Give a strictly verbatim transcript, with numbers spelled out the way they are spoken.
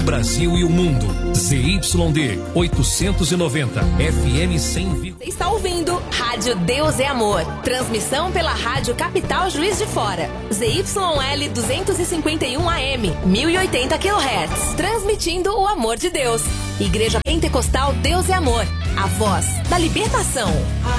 Brasil e o mundo. Z Y D oitocentos e noventa, F M cem. Você está ouvindo Rádio Deus é Amor. Transmissão pela Rádio Capital Juiz de Fora. Z Y L duzentos e cinquenta e um A M, mil e oitenta quilohertz. Transmitindo o amor de Deus. Igreja Pentecostal Deus é Amor. A voz da libertação.